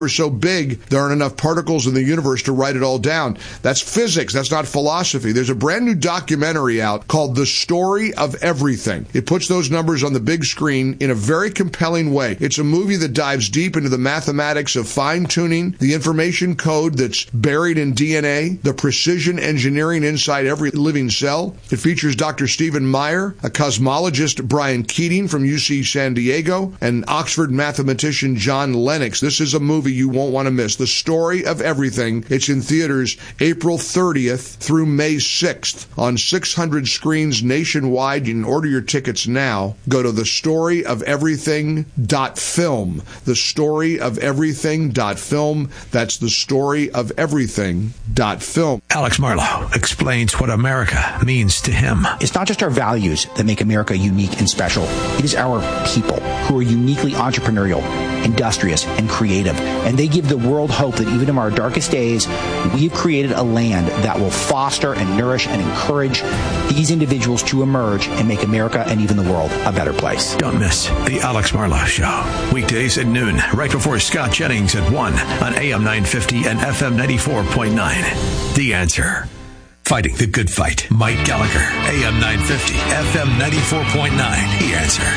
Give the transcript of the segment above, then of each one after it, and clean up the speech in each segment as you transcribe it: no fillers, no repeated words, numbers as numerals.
are so big, there aren't enough particles in the universe to write it all down. That's physics. That's not philosophy. There's a brand new documentary out called The Story of Everything. It puts those numbers on the big screen in a very compelling way. It's a movie that dives deep into the mathematics of fine-tuning, the information code that's buried in DNA, the precision engineering inside every living cell. It features Dr. Stephen Meyer, a cosmologist Brian Keating from UC San Diego, and Oxford mathematician John Lennox. This is a movie you won't want to miss. The Story of Everything. It's in theaters April 30th through May 6th on 600 screens nationwide. You can order your tickets now. Go to thestoryoferything.film. Thestoryoferything.film. That's thestoryoferything.film. Alex Marlow explains what America means to him. It's not just our values that make America unique and special. It is our people who are uniquely entrepreneurial, industrious, and creative. And they give the world hope that even in our darkest days, we've created a land that will foster and nourish and encourage these individuals to emerge and make America and even the world a better place. Don't miss the Alex Marlow Show. Weekdays at noon, right before Scott Jennings at 1 on AM 950 and FM 94.9. The Answer. Fighting the good fight. Mike Gallagher, AM 950, FM 94.9. The Answer.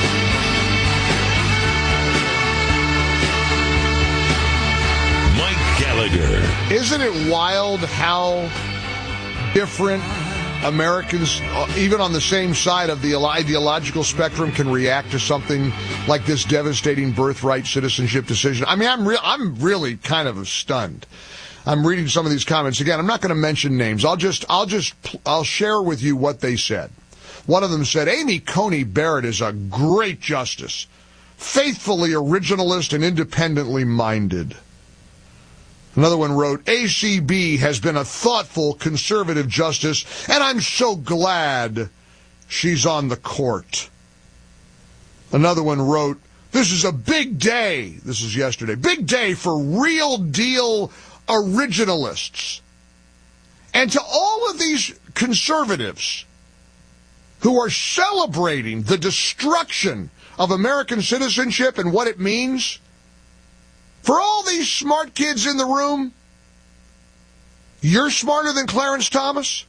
Isn't it wild how different Americans, even on the same side of the ideological spectrum, can react to something like this devastating birthright citizenship decision? I mean, I'm really kind of stunned. I'm reading some of these comments again. I'm not going to mention names. I'll share with you what they said. One of them said, Amy Coney Barrett is a great justice, faithfully originalist and independently minded. Another one wrote, ACB has been a thoughtful conservative justice, and I'm so glad she's on the court. Another one wrote, this is a big day. This is yesterday. Big day for real deal originalists. And to all of these conservatives who are celebrating the destruction of American citizenship and what it means, for all these smart kids in the room, you're smarter than Clarence Thomas?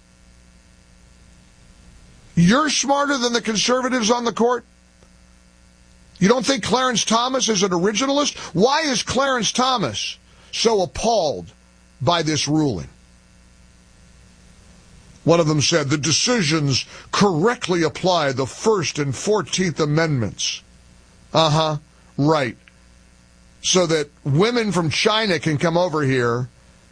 You're smarter than the conservatives on the court? You don't think Clarence Thomas is an originalist? Why is Clarence Thomas so appalled by this ruling? One of them said, the decisions correctly apply the First and 14th Amendments. Right. So that women from China can come over here,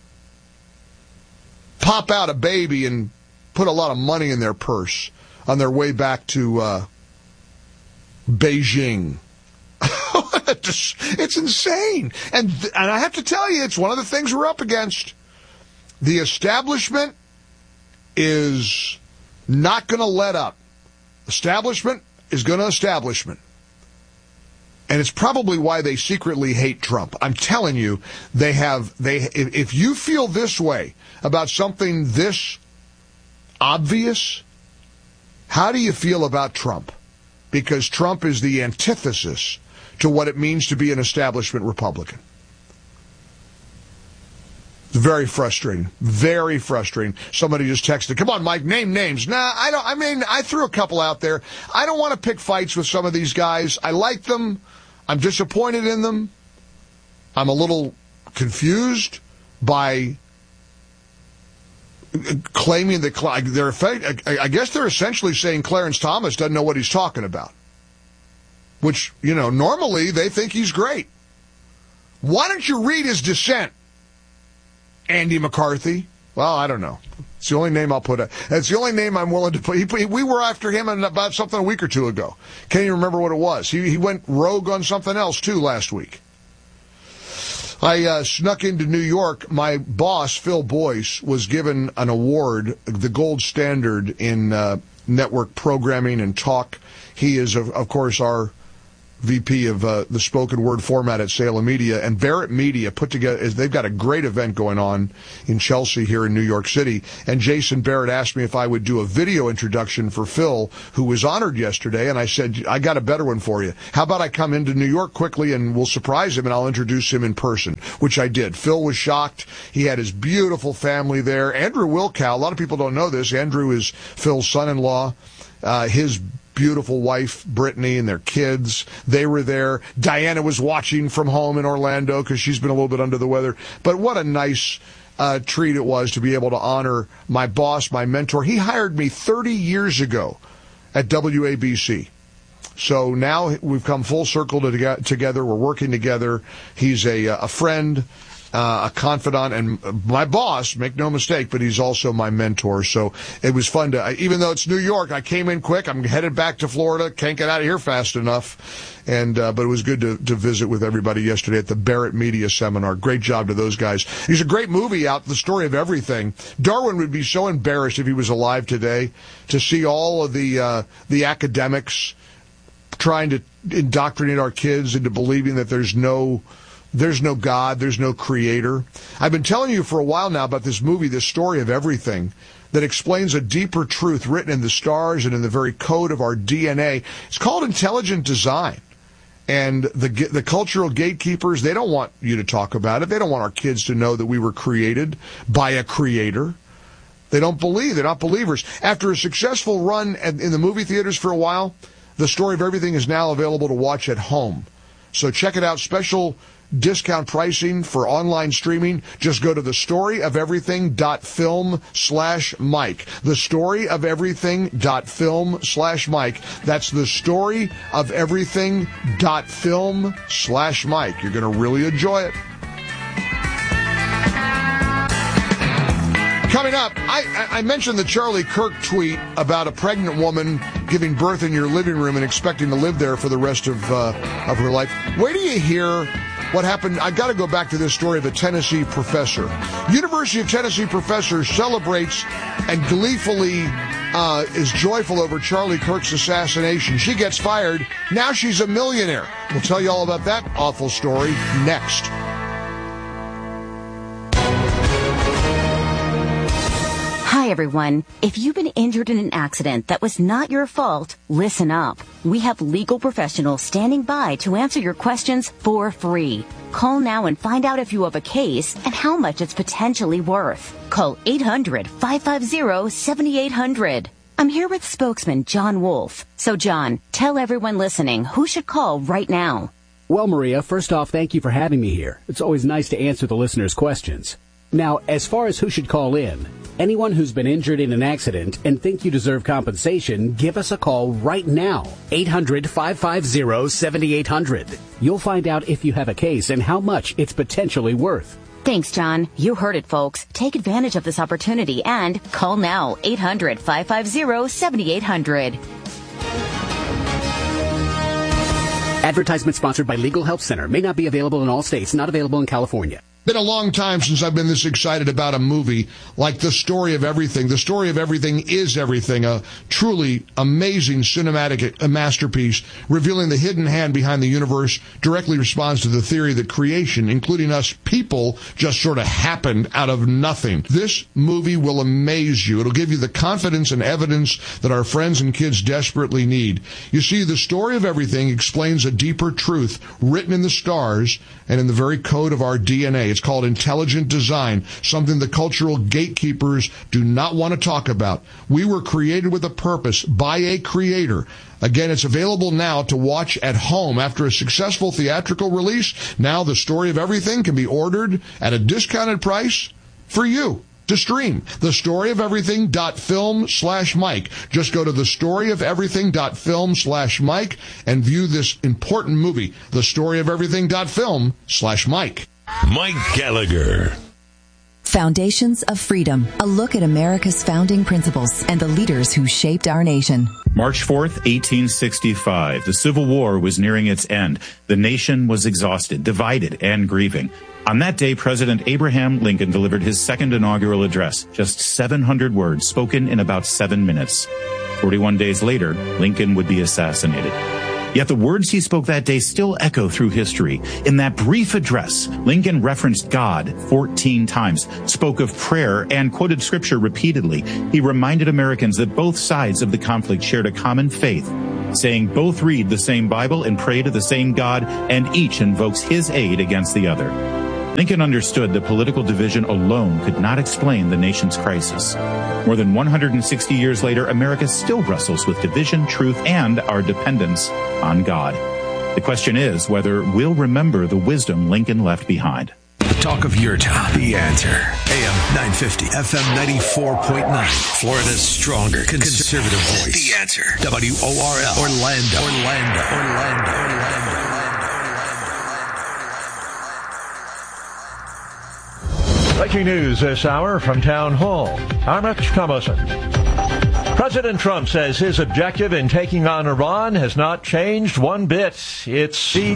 pop out a baby, and put a lot of money in their purse on their way back to Beijing. It's insane. And I have to tell you, it's one of the things we're up against. The establishment is not going to let up. Establishment is going to establishment. And it's probably why they secretly hate Trump. I'm telling you, if you feel this way about something this obvious, how do you feel about Trump? Because Trump is the antithesis to what it means to be an establishment Republican. It's very frustrating. Very frustrating. Somebody just texted, come on, Mike, name names. Nah, I don't. I mean, I threw a couple out there. I don't want to pick fights with some of these guys. I like them. I'm disappointed in them. I'm a little confused by claiming that I guess they're essentially saying Clarence Thomas doesn't know what he's talking about. Which, normally they think he's great. Why don't you read his dissent, Andy McCarthy? Well, I don't know. It's the only name I'll put. It's the only name I'm willing to put. We were after him about something a week or two ago. Can't even remember what it was. He went rogue on something else, too, last week. I snuck into New York. My boss, Phil Boyce, was given an award, the gold standard in network programming and talk. He is, of course, our VP of the spoken word format at Salem Media, and Barrett Media put together, they've got a great event going on in Chelsea here in New York City, and Jason Barrett asked me if I would do a video introduction for Phil, who was honored yesterday, and I said, I got a better one for you. How about I come into New York quickly and we'll surprise him and I'll introduce him in person, which I did. Phil was shocked. He had his beautiful family there. Andrew Wilkow, a lot of people don't know this, Andrew is Phil's son-in-law, his beautiful wife, Brittany, and their kids. They were there. Diana was watching from home in Orlando because she's been a little bit under the weather. But what a nice treat it was to be able to honor my boss, my mentor. He hired me 30 years ago at WABC. So now we've come full circle together. We're working together. He's a friend, a confidant, and my boss, make no mistake, but he's also my mentor. So it was fun to, even though it's New York, I came in quick. I'm headed back to Florida. Can't get out of here fast enough. And, but it was good to visit with everybody yesterday at the Barrett Media Seminar. Great job to those guys. There's a great movie out, The Story of Everything. Darwin would be so embarrassed if he was alive today to see all of the academics trying to indoctrinate our kids into believing that there's no God, there's no creator. I've been telling you for a while now about this movie, The Story of Everything, that explains a deeper truth written in the stars and in the very code of our DNA. It's called intelligent design. And the cultural gatekeepers, they don't want you to talk about it. They don't want our kids to know that we were created by a creator. They don't believe. They're not believers. After a successful run in the movie theaters for a while, The Story of Everything is now available to watch at home. So check it out. Special discount pricing for online streaming. Just go to thestoryofeverything.film/Mike. Thestoryofeverything.film/Mike. That's thestoryofeverything.film/Mike. You're going to really enjoy it. Coming up, I mentioned the Charlie Kirk tweet about a pregnant woman giving birth in your living room and expecting to live there for the rest of her life. Wait till you hear what happened. I got to go back to this story of a Tennessee professor. University of Tennessee professor celebrates and gleefully is joyful over Charlie Kirk's assassination. She gets fired. Now she's a millionaire. We'll tell you all about that awful story next. Hi, everyone. If you've been injured in an accident that was not your fault, listen up. We have legal professionals standing by to answer your questions for free. Call now and find out if you have a case and how much it's potentially worth. Call 800-550-7800. I'm here with spokesman John Wolf. So, John, tell everyone listening who should call right now. Well, Maria, first off, thank you for having me here. It's always nice to answer the listeners' questions. Now, as far as who should call in, anyone who's been injured in an accident and think you deserve compensation, give us a call right now. 800-550-7800. You'll find out if you have a case and how much it's potentially worth. Thanks, John. You heard it, folks. Take advantage of this opportunity and call now. 800-550-7800. Advertisement sponsored by Legal Help Center. May not be available in all states. Not available in California. Been a long time since I've been this excited about a movie like The Story of Everything. The Story of Everything is everything, a truly amazing cinematic masterpiece revealing the hidden hand behind the universe, directly responds to the theory that creation, including us people, just sort of happened out of nothing. This movie will amaze you. It'll give you the confidence and evidence that our friends and kids desperately need. You see, The Story of Everything explains a deeper truth written in the stars and in the very code of our DNA. It's called intelligent design, something the cultural gatekeepers do not want to talk about. We were created with a purpose by a creator. Again, it's available now to watch at home. After a successful theatrical release, now The Story of Everything can be ordered at a discounted price for you to stream. Thestoryofeverything.film/Mike. Just go to thestoryofeverything.film/Mike and view this important movie, thestoryofeverything.film/Mike. Mike Gallagher. Foundations of Freedom, a look at America's founding principles and the leaders who shaped our nation. March 4th, 1865. The Civil War was nearing its end. The nation was exhausted, divided, and grieving. On that day, President Abraham Lincoln delivered his second inaugural address, just 700 words spoken in about 7 minutes. 41 days later, Lincoln would be assassinated. Yet the words he spoke that day still echo through history. In that brief address, Lincoln referenced God 14 times, spoke of prayer, and quoted scripture repeatedly. He reminded Americans that both sides of the conflict shared a common faith, saying both read the same Bible and pray to the same God, and each invokes his aid against the other. Lincoln understood that political division alone could not explain the nation's crisis. More than 160 years later, America still wrestles with division, truth, and our dependence on God. The question is whether we'll remember the wisdom Lincoln left behind. The talk of your town. The Answer. AM 950, FM 94.9. Florida's stronger conservative voice. The Answer. WORL. Orlando. Breaking news this hour from Town Hall. I'm Rich Thomason. President Trump says his objective in taking on Iran has not changed one bit. It's the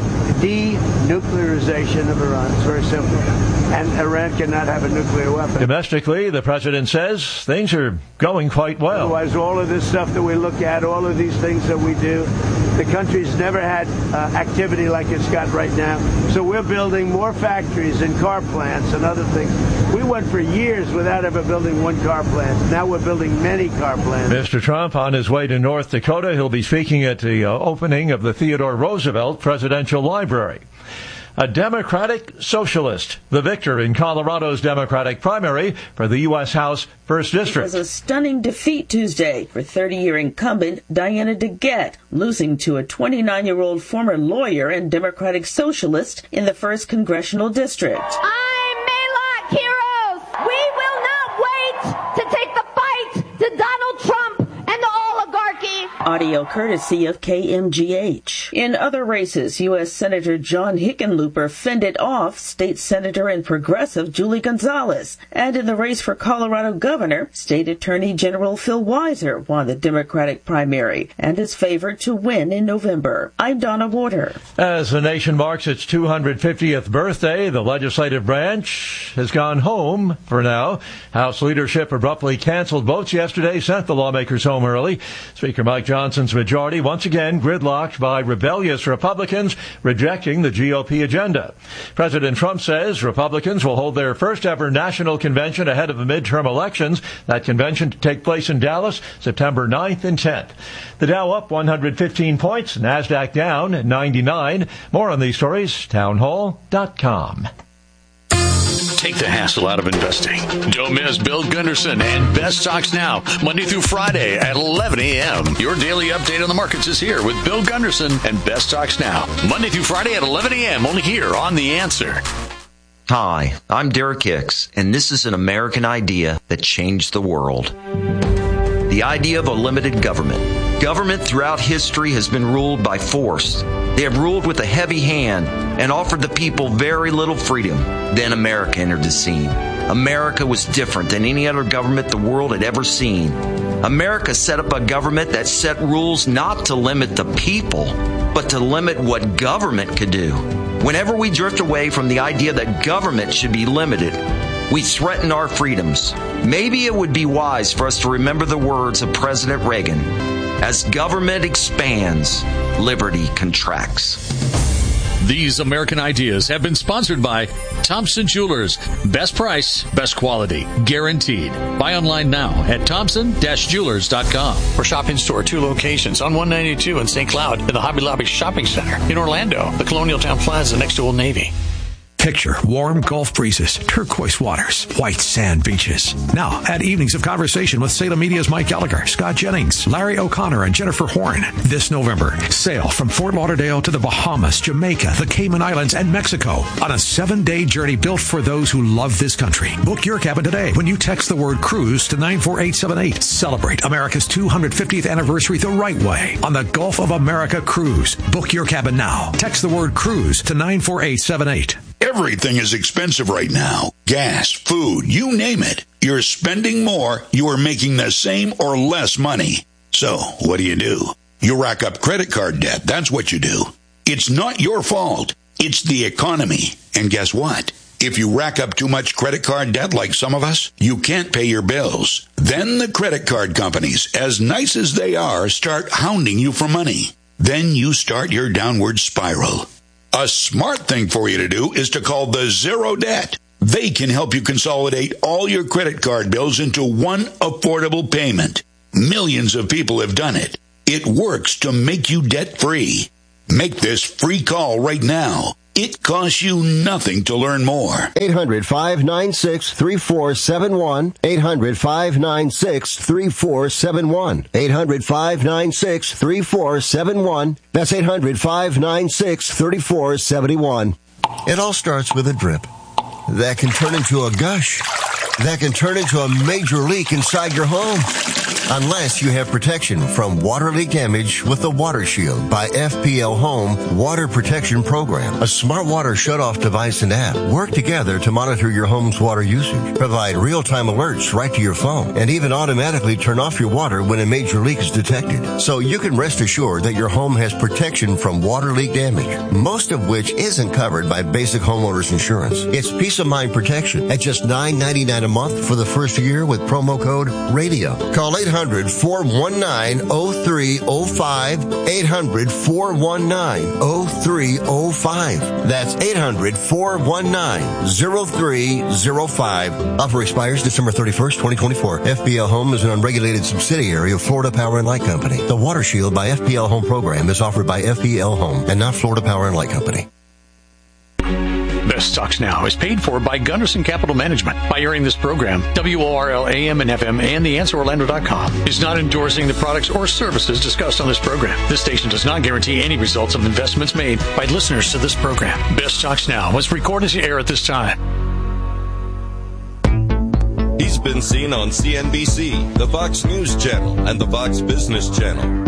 denuclearization of Iran. It's very simple. And Iran cannot have a nuclear weapon. Domestically, the president says things are going quite well. Otherwise, all of this stuff that we look at, all of these things that we do, the country's never had activity like it's got right now. So we're building more factories and car plants and other things. We went for years without ever building one car plant. Now we're building many car plants. Mr. Trump on his way to North Dakota. He'll be speaking at the opening of the Theodore Roosevelt Presidential Library. A Democratic socialist, the victor in Colorado's Democratic primary for the U.S. House 1st District. It was a stunning defeat Tuesday for 30-year incumbent Diana DeGette, losing to a 29-year-old former lawyer and Democratic socialist in the 1st Congressional District. I'm Maylock Heroes! We will not wait to take the fight to Donald Trump and the oligarchy. Audio courtesy of KMGH. In other races, U.S. Senator John Hickenlooper fended off State Senator and Progressive Julie Gonzalez. And in the race for Colorado governor, State Attorney General Phil Weiser won the Democratic primary and is favored to win in November. I'm Donna Warder. As the nation marks its 250th birthday, the legislative branch has gone home for now. House leadership abruptly canceled votes yesterday, sent the lawmakers home early. Speaker Mike Johnson's majority once again gridlocked by rebellious Republicans rejecting the GOP agenda. President Trump says Republicans will hold their first ever national convention ahead of the midterm elections. That convention to take place in Dallas September 9th and 10th. The Dow up 115 points, NASDAQ down 99. More on these stories, townhall.com. Take the hassle out of investing. Don't miss Bill Gunderson and Best Stocks Now, Monday through Friday at 11 a.m. Your daily update on the markets is here with Bill Gunderson and Best Stocks Now, Monday through Friday at 11 a.m. only here on The Answer. Hi, I'm Derek Hicks, and this is an American idea that changed the world. The idea of a limited government. Government throughout history has been ruled by force. They have ruled with a heavy hand and offered the people very little freedom. Then America entered the scene. America was different than any other government the world had ever seen. America set up a government that set rules not to limit the people, but to limit what government could do. Whenever we drift away from the idea that government should be limited, we threaten our freedoms. Maybe it would be wise for us to remember the words of President Reagan. As government expands, liberty contracts. These American ideas have been sponsored by Thompson Jewelers. Best price, best quality, guaranteed. Buy online now at thompson-jewelers.com. For shop in store, 2 locations on 192 in St. Cloud, in the Hobby Lobby Shopping Center. In Orlando, the Colonial Town Plaza next to Old Navy. Picture warm Gulf breezes, turquoise waters, white sand beaches. Now, add evenings of conversation with Salem Media's Mike Gallagher, Scott Jennings, Larry O'Connor, and Jennifer Horn. This November, sail from Fort Lauderdale to the Bahamas, Jamaica, the Cayman Islands, and Mexico on a 7-day journey built for those who love this country. Book your cabin today when you text the word cruise to 94878. Celebrate America's 250th anniversary the right way on the Gulf of America Cruise. Book your cabin now. Text the word cruise to 94878. Everything is expensive right now. Gas, food, you name it. You're spending more, you are making the same or less money. So, what do? You rack up credit card debt. That's what you do. It's not your fault. It's the economy. And guess what? If you rack up too much credit card debt like some of us, you can't pay your bills. Then the credit card companies, as nice as they are, start hounding you for money. Then you start your downward spiral. A smart thing for you to do is to call the Zero Debt. They can help you consolidate all your credit card bills into one affordable payment. Millions of people have done it. It works to make you debt-free. Make this free call right now. It costs you nothing to learn more. 800-596-3471. 800-596-3471. 800-596-3471. That's 800-596-3471. It all starts with a drip. That can turn into a gush. That can turn into a major leak inside your home. Unless you have protection from water leak damage with the Water Shield by FPL Home Water Protection Program. A smart water shutoff device and app work together to monitor your home's water usage, provide real-time alerts right to your phone, and even automatically turn off your water when a major leak is detected. So you can rest assured that your home has protection from water leak damage, most of which isn't covered by basic homeowner's insurance. It's peace of mind protection at just $9.99 a month for the first year with promo code RADIO. Call 800-419-0305. 800-419-0305. That's 800-419-0305. Offer expires December 31st, 2024. FPL Home is an unregulated subsidiary of Florida Power and Light Company. The Water Shield by FPL Home program is offered by FPL Home and not Florida Power and Light Company. Best Stocks Now is paid for by Gunderson Capital Management. By airing this program, WORL AM and FM and TheAnswerOrlando.com is not endorsing the products or services discussed on this program. This station does not guarantee any results of investments made by listeners to this program. Best Stocks Now was recorded to air at this time. He's been seen on CNBC, the Fox News Channel, and the Fox Business Channel.